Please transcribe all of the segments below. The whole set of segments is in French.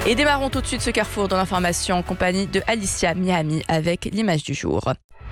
Et démarrons tout de suite ce carrefour dans l'information en compagnie de Alicia Miami avec l'image du jour.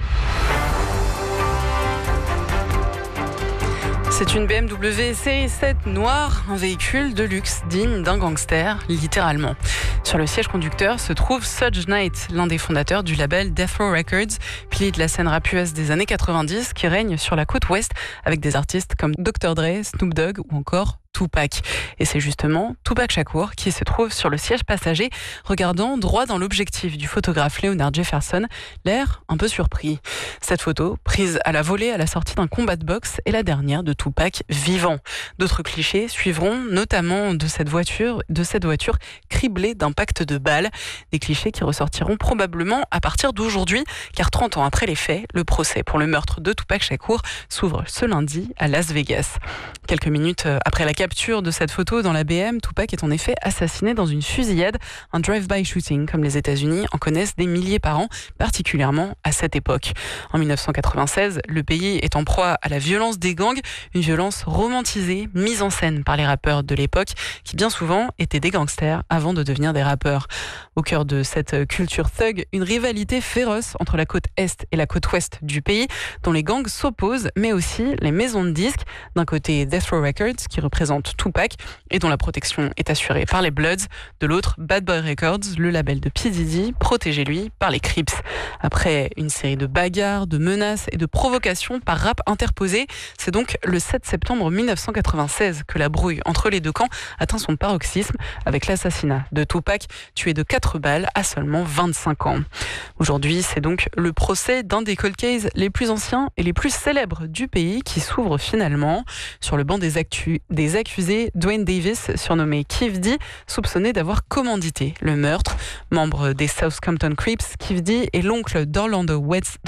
C'est une BMW série 7 noire, un véhicule de luxe digne d'un gangster, littéralement. Sur le siège conducteur se trouve Suge Knight, l'un des fondateurs du label Death Row Records, pilier de la scène rap US des années 90 qui règne sur la côte ouest avec des artistes comme Dr. Dre, Snoop Dogg ou encore Tupac. Et c'est justement Tupac Shakur qui se trouve sur le siège passager, regardant droit dans l'objectif du photographe Leonard Jefferson, l'air un peu surpris. Cette photo, prise à la volée à la sortie d'un combat de boxe, est la dernière de Tupac vivant. D'autres clichés suivront, notamment de cette voiture criblée d'impacts de balles. Des clichés qui ressortiront probablement à partir d'aujourd'hui, car 30 ans après les faits, le procès pour le meurtre de Tupac Shakur s'ouvre ce lundi à Las Vegas. Quelques minutes après la capture de cette photo dans la BM, Tupac est en effet assassiné dans une fusillade, un drive-by shooting comme les États-Unis en connaissent des milliers par an, particulièrement à cette époque. En 1996, le pays est en proie à la violence des gangs, une violence romantisée, mise en scène par les rappeurs de l'époque, qui bien souvent étaient des gangsters avant de devenir des rappeurs. Au cœur de cette culture thug, une rivalité féroce entre la côte est et la côte ouest du pays, dont les gangs s'opposent, mais aussi les maisons de disques. D'un côté, Death Row Records, qui représente Tupac et dont la protection est assurée par les Bloods. De l'autre, Bad Boy Records, le label de P. Diddy, protégé lui par les Crips. Après une série de bagarres, de menaces et de provocations par rap interposé, c'est donc le 7 septembre 1996 que la brouille entre les deux camps atteint son paroxysme avec l'assassinat de Tupac, tué de 4 balles à seulement 25 ans. Aujourd'hui, c'est donc le procès d'un des cold cases les plus anciens et les plus célèbres du pays qui s'ouvre finalement. Sur le banc des accusés, Dwayne Davis, surnommé Kif D, soupçonné d'avoir commandité le meurtre. Membre des Southampton Crips, Kif D est l'oncle d'Orlando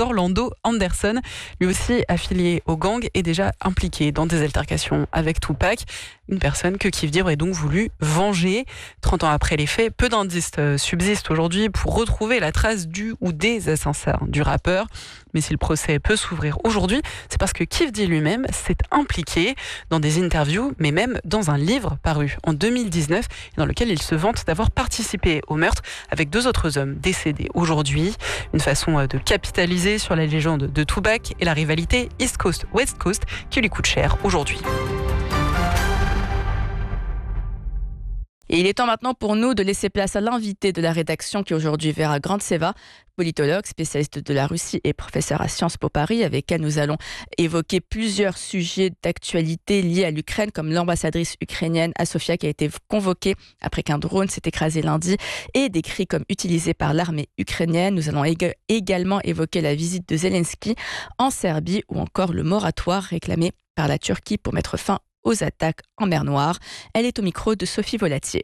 Anderson, lui aussi affilié au gang et déjà impliqué dans des altercations avec Tupac. Une personne que Kif D aurait donc voulu venger. 30 ans après les faits, peu d'indices subsistent aujourd'hui pour retrouver la trace du ou des assassins du rappeur. Mais si le procès peut s'ouvrir aujourd'hui, c'est parce que Kif D lui-même s'est impliqué dans des interviews, mais même dans un livre paru en 2019, dans lequel il se vante d'avoir participé au meurtre avec 2 autres hommes décédés aujourd'hui. Une façon de capitaliser sur la légende de Tupac et la rivalité East Coast-West Coast qui lui coûte cher aujourd'hui. Et il est temps maintenant pour nous de laisser place à l'invité de la rédaction qui est aujourd'hui Vera Grantseva, politologue, spécialiste de la Russie et professeur à Sciences Po Paris, avec elle nous allons évoquer plusieurs sujets d'actualité liés à l'Ukraine, comme l'ambassadrice ukrainienne à Sofia qui a été convoquée après qu'un drone s'est écrasé lundi, et des cris comme utilisés par l'armée ukrainienne. Nous allons également évoquer la visite de Zelensky en Serbie ou encore le moratoire réclamé par la Turquie pour mettre fin aux attaques en mer Noire. Elle est au micro de Sophie Volatier.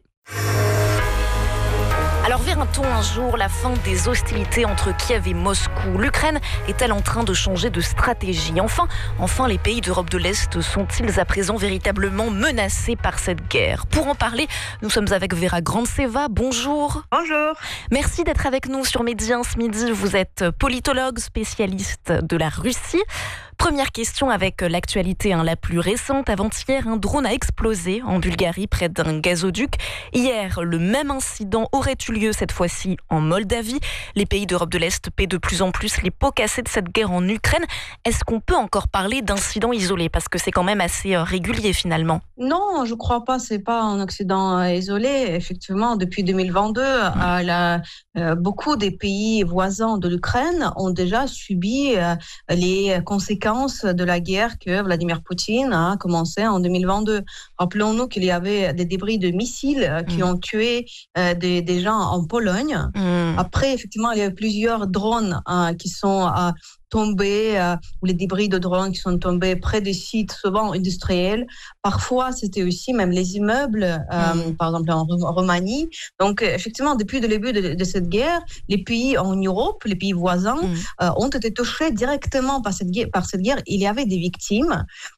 Alors verra-t-on un jour la fin des hostilités entre Kiev et Moscou ? L'Ukraine est-elle en train de changer de stratégie ? Enfin, les pays d'Europe de l'Est sont-ils à présent véritablement menacés par cette guerre ? Pour en parler, nous sommes avec Vera Grantseva. Bonjour. Bonjour. Merci d'être avec nous sur Média ce midi. Vous êtes politologue, spécialiste de la Russie. Première question avec l'actualité la plus récente. Avant-hier, un drone a explosé en Bulgarie près d'un gazoduc. Hier, le même incident aurait eu lieu cette fois-ci en Moldavie. Les pays d'Europe de l'Est paient de plus en plus les pots cassés de cette guerre en Ukraine. Est-ce qu'on peut encore parler d'incidents isolés ? Parce que c'est quand même assez régulier finalement. Non, je ne crois pas. Ce n'est pas un accident isolé. Effectivement, depuis 2022, beaucoup des pays voisins de l'Ukraine ont déjà subi les conséquences de la guerre que Vladimir Poutine a commencé en 2022. Rappelons-nous qu'il y avait des débris de missiles qui ont tué des gens en Pologne. Après, effectivement, il y a eu plusieurs drones qui sont tombés, ou les débris de drones qui sont tombés près des sites souvent industriels. Parfois, c'était aussi même les immeubles, par exemple en Roumanie. Donc, effectivement, depuis le début de cette guerre, les pays en Europe, les pays voisins, ont été touchés directement par cette guerre. Il y avait des victimes.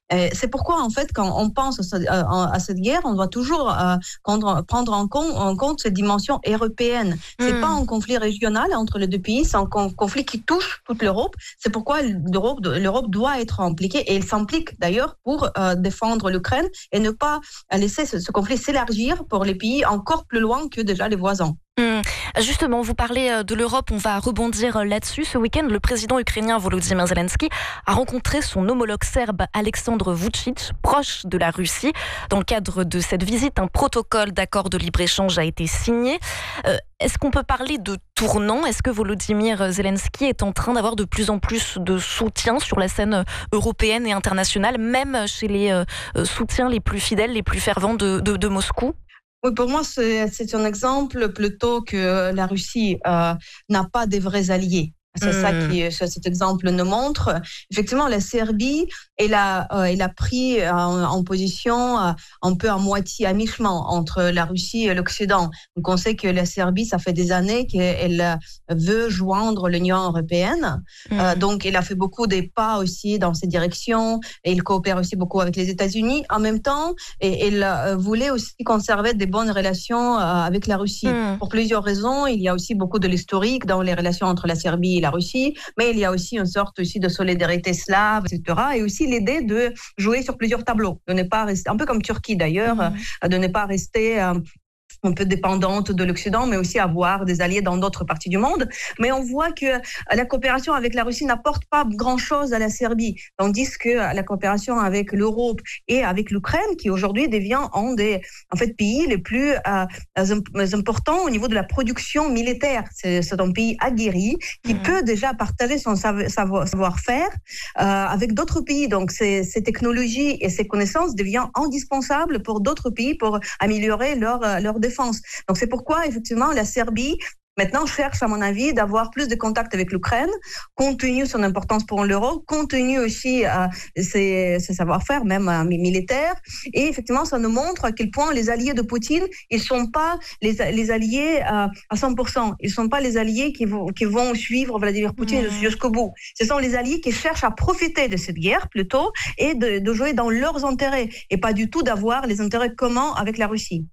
C'est pourquoi, en fait, quand on pense à cette guerre, on doit toujours prendre en compte cette dimension européenne. C'est pas un conflit régional entre les deux pays, c'est un conflit qui touche toute l'Europe. C'est pourquoi l'Europe doit être impliquée, et elle s'implique d'ailleurs pour défendre l'Ukraine et ne pas laisser ce conflit s'élargir pour les pays encore plus loin que déjà les voisins. Justement, vous parlez de l'Europe, on va rebondir là-dessus. Ce week-end, le président ukrainien Volodymyr Zelensky a rencontré son homologue serbe Alexandre Vučić, proche de la Russie. Dans le cadre de cette visite, un protocole d'accord de libre-échange a été signé. Est-ce qu'on peut parler de tournant ? Est-ce que Volodymyr Zelensky est en train d'avoir de plus en plus de soutien sur la scène européenne et internationale, même chez les soutiens les plus fidèles, les plus fervents de Moscou ? Oui, pour moi, c'est un exemple plutôt que la Russie n'a pas de vrais alliés. C'est ça qui cet exemple nous montre. Effectivement, la Serbie, elle a pris en position un peu à moitié, à mi-chemin entre la Russie et l'Occident. Donc, on sait que la Serbie, ça fait des années qu'elle veut joindre l'Union européenne. Donc, elle a fait beaucoup de pas aussi dans cette direction. Et elle coopère aussi beaucoup avec les États-Unis. En même temps, elle voulait aussi conserver des bonnes relations avec la Russie. Pour plusieurs raisons. Il y a aussi beaucoup de l'historique dans les relations entre la Serbie et la Russie, mais il y a aussi une sorte aussi de solidarité slave, etc. Et aussi l'idée de jouer sur plusieurs tableaux, de ne pas rester, un peu comme Turquie d'ailleurs, de ne pas rester un peu dépendante de l'Occident, mais aussi avoir des alliés dans d'autres parties du monde. Mais on voit que la coopération avec la Russie n'apporte pas grand-chose à la Serbie, tandis que la coopération avec l'Europe et avec l'Ukraine, qui aujourd'hui devient un des pays les plus importants au niveau de la production militaire. C'est un pays aguerri qui peut déjà partager son savoir-faire avec d'autres pays. Donc ces technologies et ces connaissances deviennent indispensables pour d'autres pays pour améliorer leur défense. Donc c'est pourquoi effectivement la Serbie maintenant cherche, à mon avis, d'avoir plus de contacts avec l'Ukraine, compte tenu de son importance pour l'Europe, compte tenu aussi ses savoir-faire, même militaires. Et effectivement, ça nous montre à quel point les alliés de Poutine, ils ne sont pas les alliés à 100%. Ils ne sont pas les alliés qui vont suivre Vladimir Poutine jusqu'au bout. Ce sont les alliés qui cherchent à profiter de cette guerre, plutôt, et de jouer dans leurs intérêts, et pas du tout d'avoir les intérêts communs avec la Russie.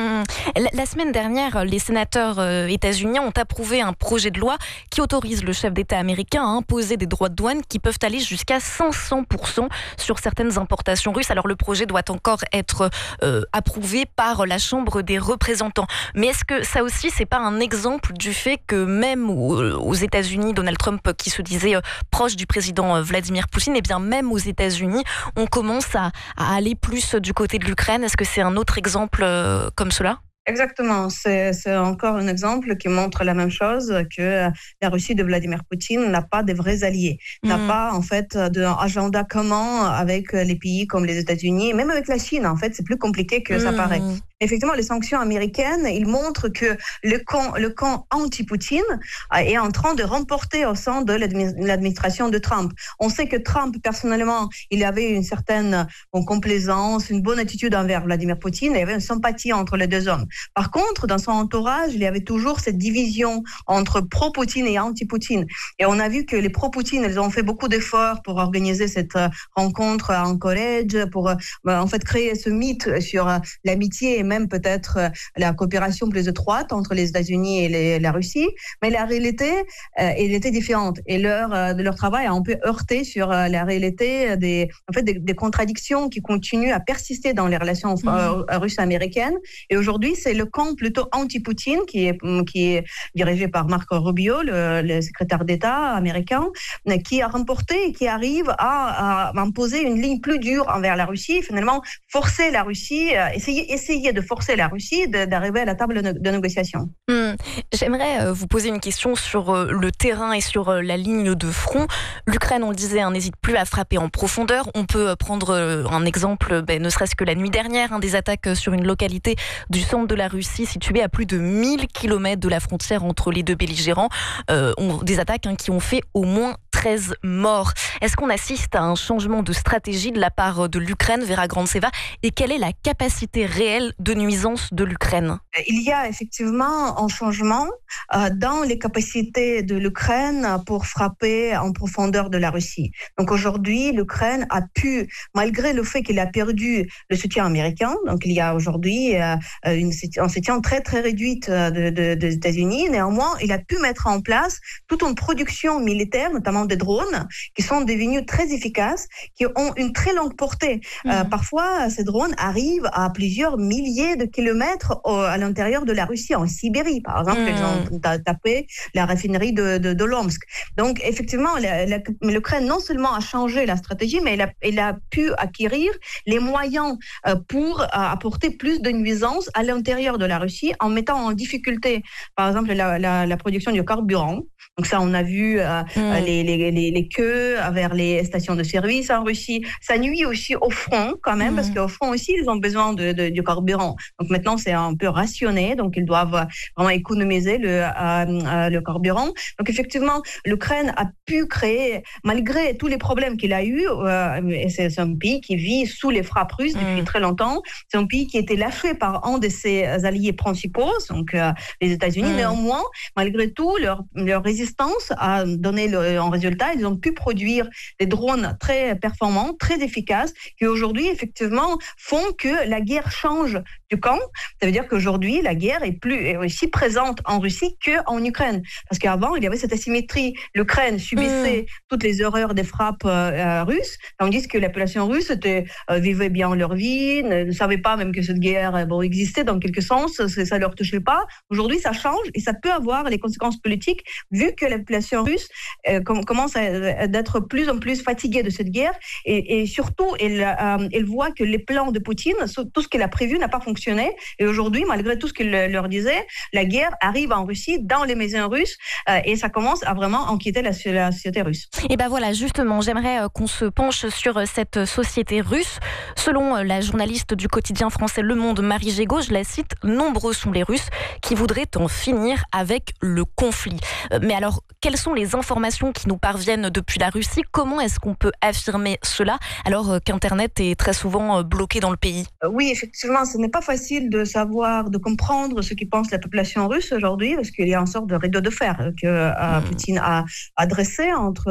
La semaine dernière, les sénateurs états-uniens ont approuvé un projet de loi qui autorise le chef d'État américain à imposer des droits de douane qui peuvent aller jusqu'à 500% sur certaines importations russes. Alors le projet doit encore être approuvé par la Chambre des représentants. Mais est-ce que ça aussi, c'est pas un exemple du fait que même aux États-Unis, Donald Trump, qui se disait proche du président Vladimir Poutine, et bien même aux États-Unis, on commence à aller plus du côté de l'Ukraine. Est-ce que c'est un autre exemple comme cela ? Exactement, c'est encore un exemple qui montre la même chose, que la Russie de Vladimir Poutine n'a pas de vrais alliés, n'a pas en fait d'agenda commun avec les pays comme les États-Unis, même avec la Chine. En fait, c'est plus compliqué que ça paraît. Effectivement, les sanctions américaines, ils montrent que le camp anti-Poutine est en train de remporter au sein de l'administration de Trump. On sait que Trump, personnellement, il avait une certaine complaisance, une bonne attitude envers Vladimir Poutine, il y avait une sympathie entre les deux hommes. Par contre, dans son entourage, il y avait toujours cette division entre pro-Poutine et anti-Poutine. Et on a vu que les pro-Poutine, ils ont fait beaucoup d'efforts pour organiser cette rencontre à Anchorage, pour en fait créer ce mythe sur l'amitié et même peut-être la coopération plus étroite entre les États-Unis et la Russie. Mais la réalité, elle était différente. Et leur travail a un peu heurté sur la réalité des contradictions qui continuent à persister dans les relations russes-américaines. Et aujourd'hui, c'est le camp plutôt anti-Poutine qui est dirigé par Marco Rubio, le secrétaire d'État américain, qui a remporté et qui arrive à imposer une ligne plus dure envers la Russie, finalement forcer la Russie, essayer de forcer la Russie d'arriver à la table de négociation. J'aimerais vous poser une question sur le terrain et sur la ligne de front. L'Ukraine, on le disait, n'hésite plus à frapper en profondeur. On peut prendre un exemple, ne serait-ce que la nuit dernière, des attaques sur une localité du centre de la Russie, située à plus de 1000 km de la frontière entre les deux belligérants. Des attaques qui ont fait au moins 13 morts. Est-ce qu'on assiste à un changement de stratégie de la part de l'Ukraine vers Agrandceva et quelle est la capacité réelle de nuisance de l'Ukraine? Il y a effectivement un changement dans les capacités de l'Ukraine pour frapper en profondeur de la Russie. Donc aujourd'hui, l'Ukraine a pu, malgré le fait qu'il a perdu le soutien américain, donc il y a aujourd'hui un soutien très très réduite des États-Unis, néanmoins, il a pu mettre en place toute une production militaire, notamment des drones, qui sont devenus très efficaces, qui ont une très longue portée. Parfois, ces drones arrivent à plusieurs milliers de kilomètres à l'intérieur de la Russie, en Sibérie, par exemple. Ils ont tapé la raffinerie de Lomsk. Donc, effectivement, l'Ukraine non seulement a changé la stratégie, mais elle a pu acquérir les moyens pour apporter plus de nuisances à l'intérieur de la Russie en mettant en difficulté, par exemple, la production du carburant. Donc ça, on a vu les queues vers les stations de service en Russie. Ça nuit aussi au front quand même, parce qu'au front aussi, ils ont besoin du carburant. Donc maintenant, c'est un peu rationné, donc ils doivent vraiment économiser le carburant. Donc effectivement, l'Ukraine a pu créer, malgré tous les problèmes qu'il a eu, et c'est un pays qui vit sous les frappes russes depuis très longtemps, c'est un pays qui a été lâché par un de ses alliés principaux, donc les États-Unis. Néanmoins, malgré tout, leur résistance a donné un résultat. Ils ont pu produire des drones très performants, très efficaces, qui aujourd'hui, effectivement, font que la guerre change du camp. Ça veut dire qu'aujourd'hui, la guerre est aussi présente en Russie qu'en Ukraine. Parce qu'avant, il y avait cette asymétrie. L'Ukraine subissait toutes les horreurs des frappes russes, tandis que la population russe vivait bien leur vie, ne savait pas même que cette guerre existait dans quelque sens, ça ne leur touchait pas. Aujourd'hui, ça change et ça peut avoir les conséquences politiques, vu que la population russe commence à d'être plus en plus fatiguée de cette guerre et surtout, elle voit que les plans de Poutine, tout ce qu'il a prévu n'a pas fonctionné. Et aujourd'hui, malgré tout ce qu'il leur disait, la guerre arrive en Russie, dans les maisons russes, et ça commence à vraiment inquiéter la société russe. Et ben voilà, justement, j'aimerais qu'on se penche sur cette société russe. Selon la journaliste du quotidien français Le Monde, Marie Gégaud, je la cite, « Nombreux sont les Russes qui voudraient en finir avec le conflit ». Mais alors, quelles sont les informations qui nous parviennent depuis la Russie? Comment est-ce qu'on peut affirmer cela alors qu'Internet est très souvent bloqué dans le pays? Oui, effectivement, ce n'est pas facile de savoir, de comprendre ce que pense la population russe aujourd'hui, parce qu'il y a une sorte de rideau de fer que Poutine a dressé entre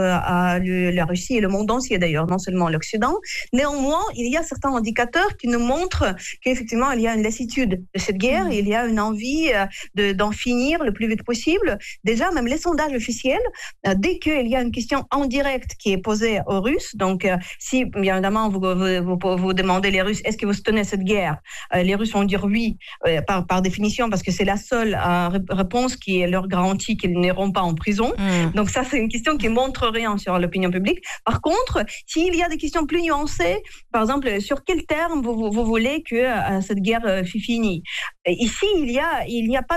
la Russie et le monde entier d'ailleurs, non seulement l'Occident. Néanmoins, il y a certains indicateurs qui nous montrent qu'effectivement, il y a une lassitude de cette guerre, il y a une envie d'en finir le plus vite possible. Déjà, même les sondages officiels, dès qu'il y a une question en direct qui est posée aux Russes, donc si bien évidemment vous demandez les Russes, est-ce que vous soutenez cette guerre? Les Russes vont dire oui, par définition, parce que c'est la seule réponse qui leur garantit qu'ils n'iront pas en prison. Donc ça, c'est une question qui montre rien sur l'opinion publique. Par contre, s'il y a des questions plus nuancées, par exemple, sur quel terme vous voulez que cette guerre finisse? Ici, il n'y a pas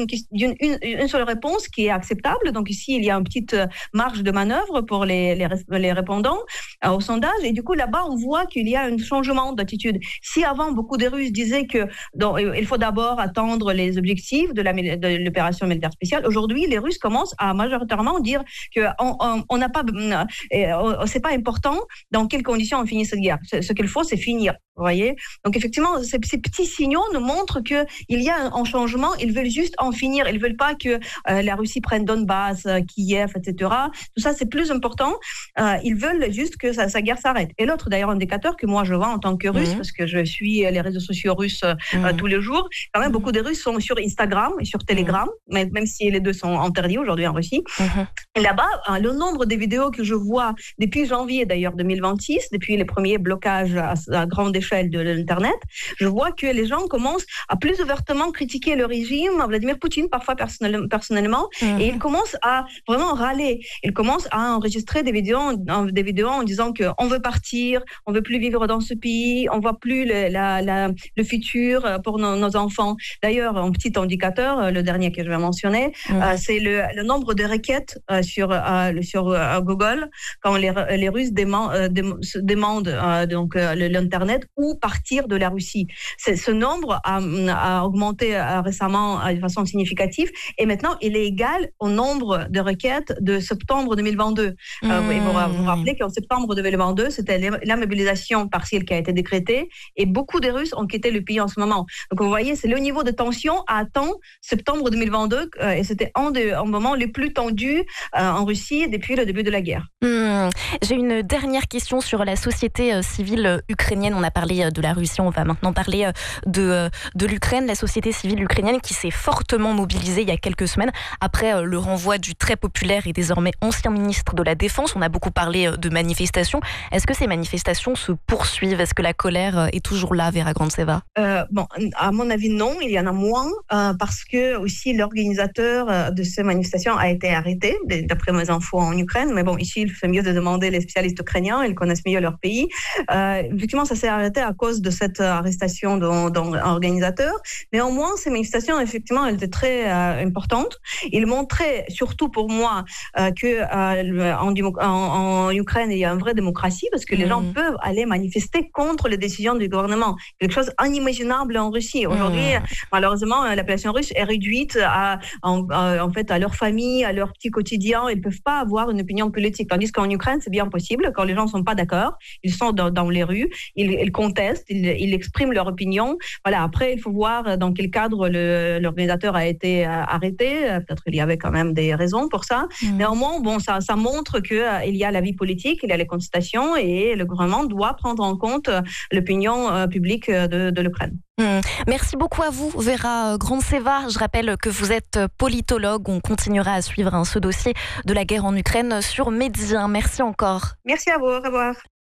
une seule réponse qui est acceptable. Donc ici, il y a une petite marge de manœuvre pour les répondants au sondage. Et du coup, là-bas, on voit qu'il y a un changement d'attitude. Si avant, beaucoup de Russes disaient qu'il faut d'abord attendre les objectifs de l'opération militaire spéciale, aujourd'hui, les Russes commencent à majoritairement dire qu'on n'a pas, c'est pas important dans quelles conditions on finit cette guerre. Ce qu'il faut, c'est finir. Vous voyez? Donc effectivement, ces petits signaux nous montrent qu'il y a un changement. Ils veulent juste en finir. Ils ne veulent pas que la Russie prenne Donbass, Kiev, etc. Tout ça, c'est plus important. Ils veulent juste que sa guerre s'arrête. Et l'autre, d'ailleurs, indicateur que moi, je vois en tant que Russe, parce que je suis les réseaux sociaux russes tous les jours, quand même, beaucoup de Russes sont sur Instagram et sur Telegram, même si les deux sont interdits aujourd'hui en Russie. Et là-bas, le nombre de vidéos que je vois depuis janvier, d'ailleurs, 2026, depuis les premiers blocages à grande échelle de l'Internet, je vois que les gens commencent à plus ouvertement critiquer le régime, Vladimir Poutine, parfois personnellement, et ils commencent à vraiment râler. Ils commencent à enregistrer des vidéos en disant qu'on veut partir, on veut plus vivre dans ce pays, on voit plus le futur futur pour nos enfants. D'ailleurs, un petit indicateur, le dernier que je vais mentionner, c'est le nombre de requêtes sur Google quand les Russes demandent l'internet ou partir de la Russie. Ce nombre a augmenté récemment de façon significative et maintenant il est égal au nombre de requêtes de septembre 2022. Vous vous rappelez qu'en septembre 2022, c'était la mobilisation partielle qui a été décrétée et beaucoup de Russes ont quitté le pays en ce moment. Donc vous voyez, c'est le niveau de tension à septembre 2022 et c'était un des moments les plus tendus en Russie depuis le début de la guerre. J'ai une dernière question sur la société civile ukrainienne. On a parlé de la Russie, on va maintenant parler de l'Ukraine, la société civile ukrainienne qui s'est fortement mobilisée il y a quelques semaines après le renvoi du très populaire et désormais ancien ministre de la Défense. On a beaucoup parlé de manifestations. Est-ce que ces manifestations se poursuivent? Est-ce que la colère est toujours là, Vera Grantseva? À mon avis, non. Il y en a moins parce que aussi l'organisateur de ces manifestations a été arrêté, d'après mes infos en Ukraine. Mais bon, ici, il fait mieux de demander les spécialistes ukrainiens. Ils connaissent mieux leur pays. Effectivement, ça s'est arrêté à cause de cette arrestation d'un organisateur. Néanmoins, ces manifestations, effectivement, elles étaient très importantes. Ils montraient, surtout pour moi, qu'en Ukraine, il y a une vraie démocratie parce que les gens peuvent aller manifester contre les décisions du gouvernement. Quelque chose d'inimaginable en Russie. Aujourd'hui, malheureusement, la population russe est réduite à leur famille, à leur petit quotidien. Ils ne peuvent pas avoir une opinion politique. Tandis qu'en Ukraine, c'est bien possible. Quand les gens ne sont pas d'accord, ils sont dans les rues, ils contestent, ils expriment leur opinion. Voilà. Après, il faut voir dans quel cadre l'organisateur a été arrêté. Peut-être il y avait quand même des raisons pour ça. Néanmoins, ça montre qu'il y a la vie politique, il y a les contestations et le gouvernement doit prendre en compte l'opinion publique de l'Ukraine. Merci beaucoup à vous, Vera Grantseva. Je rappelle que vous êtes politologue. On continuera à suivre ce dossier de la guerre en Ukraine sur Média. Merci encore. Merci à vous. Au revoir.